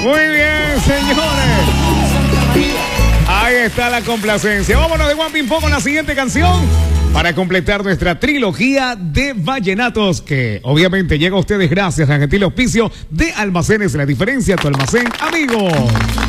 Muy bien, señores. Ahí está la complacencia. Vámonos de One Ping Pong con la siguiente canción para completar nuestra trilogía de vallenatos que obviamente llega a ustedes gracias al gentil auspicio de Almacenes La Diferencia, tu almacén amigo.